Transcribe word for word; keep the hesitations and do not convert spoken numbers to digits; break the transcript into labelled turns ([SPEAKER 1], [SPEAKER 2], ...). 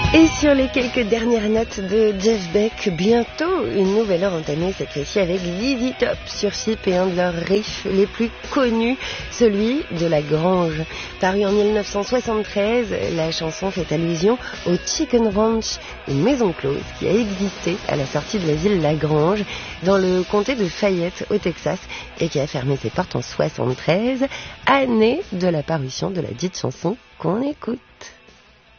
[SPEAKER 1] Et sur les quelques dernières notes de Jeff Beck, bientôt une nouvelle heure entamée, cette fois-ci avec Z Z Top sur Chip et un de leurs riffs les plus connus, celui de La Grange. Paru en dix-neuf cent soixante-treize, la chanson fait allusion au Chicken Ranch, une maison close qui a existé à la sortie de la ville La Grange dans le comté de Fayette au Texas et qui a fermé ses portes en soixante-treize, année de la parution de la dite chanson qu'on écoute.